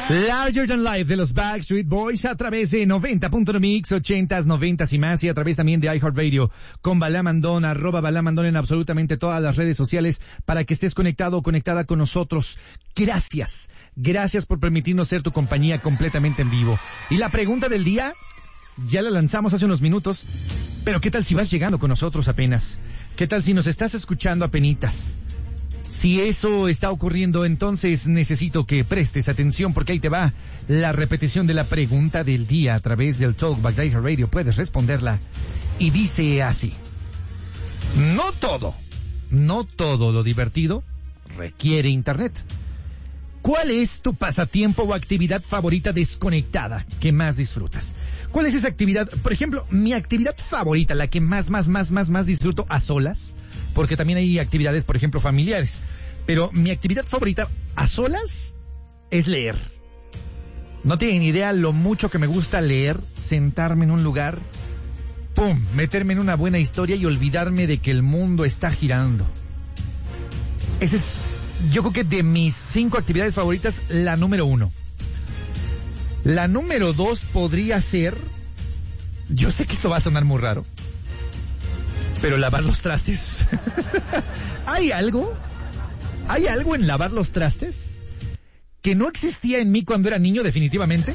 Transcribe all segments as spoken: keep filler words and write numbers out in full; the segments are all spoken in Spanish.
Larger Than Life de los Backstreet Boys a través de noventa punto uno Mix, ochentas, noventas y más, y a través también de iHeartRadio con Balamandón, arroba Balamandón en absolutamente todas las redes sociales para que estés conectado o conectada con nosotros. Gracias, gracias por permitirnos ser tu compañía completamente en vivo. Y la pregunta del día, ya la lanzamos hace unos minutos, pero ¿qué tal si vas llegando con nosotros apenas? ¿Qué tal si nos estás escuchando apenitas? Si eso está ocurriendo, entonces necesito que prestes atención porque ahí te va la repetición de la pregunta del día a través del Talkback de iHeartRadio. Puedes responderla y dice así: no todo, no todo lo divertido requiere internet. ¿Cuál es tu pasatiempo o actividad favorita desconectada que más disfrutas? ¿Cuál es esa actividad? Por ejemplo, mi actividad favorita, la que más, más, más, más, más disfruto a solas, porque también hay actividades, por ejemplo, familiares. Pero mi actividad favorita a solas es leer. No tienen idea lo mucho que me gusta leer, sentarme en un lugar, pum, meterme en una buena historia y olvidarme de que el mundo está girando. Ese es, yo creo que de mis cinco actividades favoritas, la número uno. La número dos podría ser, yo sé que esto va a sonar muy raro, pero lavar los trastes. ¿Hay algo? ¿Hay algo en lavar los trastes que no existía en mí cuando era niño, definitivamente?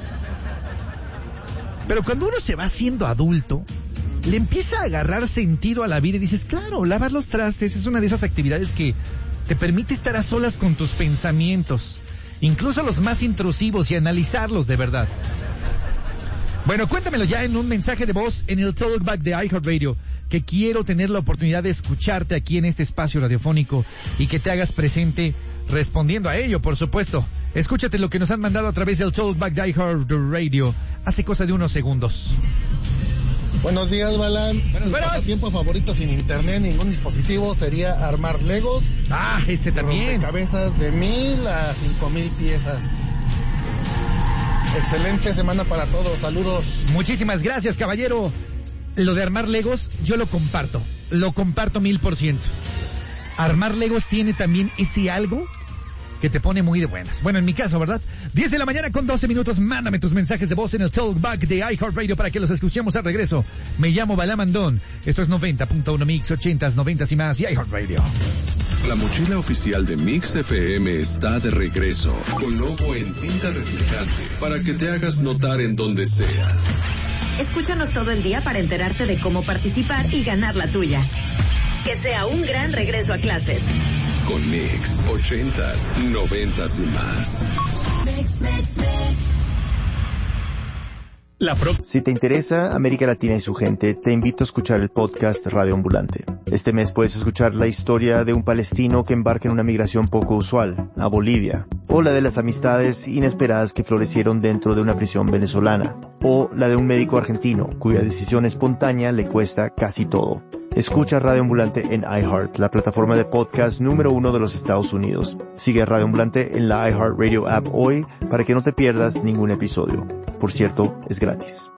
Pero cuando uno se va haciendo adulto, le empieza a agarrar sentido a la vida y dices, claro, lavar los trastes es una de esas actividades que te permite estar a solas con tus pensamientos, incluso los más intrusivos, y analizarlos de verdad. Bueno, cuéntamelo ya en un mensaje de voz en el Talkback de iHeartRadio, que quiero tener la oportunidad de escucharte aquí en este espacio radiofónico y que te hagas presente respondiendo a ello, por supuesto. Escúchate lo que nos han mandado a través del Talkback de iHeartRadio hace cosa de unos segundos. Buenos días, Balan. Buenos días. Mi pasatiempo favorito sin internet, ningún dispositivo, sería armar Legos. Ah, ese también. Cabezas de mil a cinco mil piezas. Excelente semana para todos, saludos. Muchísimas gracias, caballero. Lo de armar Legos, yo lo comparto. Lo comparto mil por ciento. Armar Legos tiene también ese algo que te pone muy de buenas. Bueno, en mi caso, ¿verdad? diez de la mañana con doce minutos. Mándame tus mensajes de voz en el Talkback de iHeartRadio para que los escuchemos al regreso. Me llamo Balamandón. Esto es noventa punto uno Mix, ochentas, noventas y más y iHeartRadio. La mochila oficial de Mix F M está de regreso con logo en tinta reflejante para que te hagas notar en donde sea. Escúchanos todo el día para enterarte de cómo participar y ganar la tuya. Que sea un gran regreso a clases. Con Mix, ochentas, noventas y más. Mix, mix, mix. La pro- si te interesa América Latina y su gente, te invito a escuchar el podcast Radio Ambulante. Este mes puedes escuchar la historia de un palestino que embarca en una migración poco usual, a Bolivia, o la de las amistades inesperadas que florecieron dentro de una prisión venezolana, o la de un médico argentino cuya decisión espontánea le cuesta casi todo. Escucha Radio Ambulante en iHeart, la plataforma de podcast número uno de los Estados Unidos. Sigue Radio Ambulante en la iHeartRadio app hoy para que no te pierdas ningún episodio. Por cierto, es gratis.